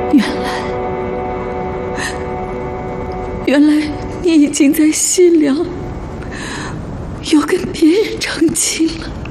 原来你已经在西凉又跟别人成亲了。